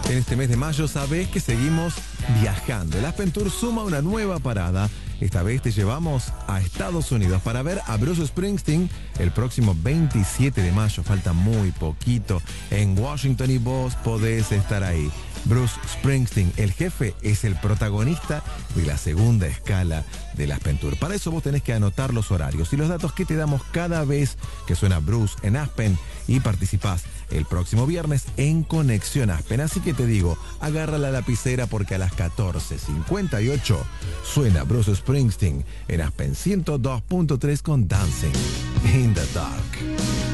En este mes de mayo sabés que seguimos viajando. El Aspen Tour suma una nueva parada. Esta vez te llevamos a Estados Unidos para ver a Bruce Springsteen el próximo 27 de mayo. Falta muy poquito en Washington y vos podés estar ahí. Bruce Springsteen, el jefe, es el protagonista de la segunda escala del Aspen Tour. Para eso vos tenés que anotar los horarios y los datos que te damos cada vez que suena Bruce en Aspen y participás el próximo viernes en Conexión Aspen. Así que te digo, agarra la lapicera porque a las 14:58 suena Bruce Springsteen en Aspen 102.3 con Dancing in the Dark.